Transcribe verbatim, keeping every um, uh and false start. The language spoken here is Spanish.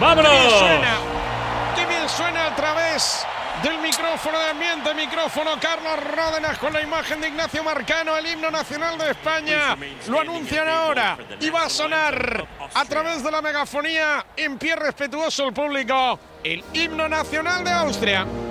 ¡Vámonos! ¡Qué bien suena! ¡Qué bien suena a través del micrófono de ambiente! Micrófono Carlos Ródenas con la imagen de Ignacio Marcano, el himno nacional de España. Lo anuncian ahora y va a sonar a través de la megafonía en pie respetuoso el público. El himno nacional de Austria.